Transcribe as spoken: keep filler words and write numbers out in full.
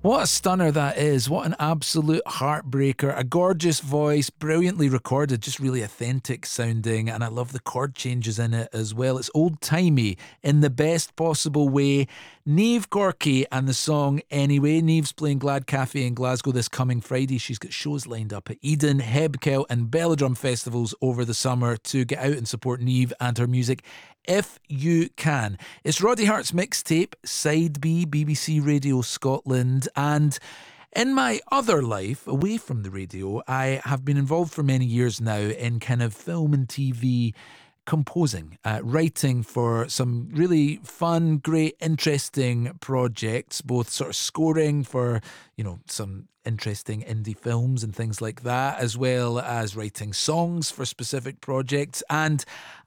What a stunner that is. What an absolute heartbreaker. A gorgeous voice, brilliantly recorded, just really authentic sounding. And I love the chord changes in it as well. It's old timey in the best possible way. Niamh Gorky and the song Anyway. Niamh's playing Glad Cafe in Glasgow this coming Friday. She's got shows lined up at Eden, Hebkel, and Belladrum festivals over the summer to get out and support Niamh and her music if you can. It's Roddy Hart's mixtape, Side B, B B C Radio Scotland. And in my other life, away from the radio, I have been involved for many years now in kind of film and T V composing, uh, writing for some really fun, great, interesting projects, both sort of scoring for, you know, some interesting indie films and things like that, as well as writing songs for specific projects. And